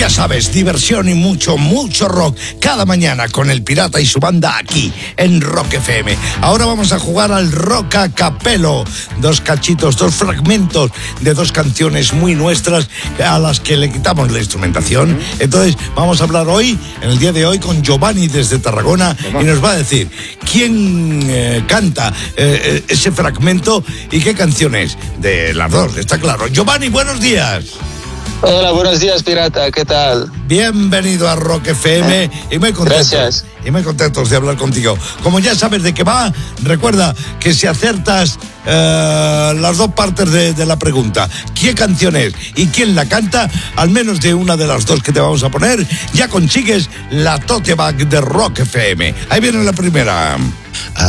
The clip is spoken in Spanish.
Ya sabes, diversión y mucho rock cada mañana con el Pirata y su banda aquí en Rock FM. Ahora vamos a jugar al Rock a Capello. 2 cachitos, 2 fragmentos de 2 canciones muy nuestras a las que le quitamos la instrumentación. Entonces vamos a hablar hoy, en el día de hoy, con Giovanni desde Tarragona y nos va a decir quién canta ese fragmento y qué canción es. De las 2, está claro. Giovanni, buenos días. Hola, buenos días, Pirata, ¿qué tal? Bienvenido a Rock FM y muy contento. Gracias. Y muy contentos de hablar contigo. Como ya sabes de qué va, recuerda que si aciertas las 2 partes de la pregunta, qué canción es y quién la canta, al menos de una de las 2 que te vamos a poner, ya consigues la tote bag de Rock FM. Ahí viene la primera.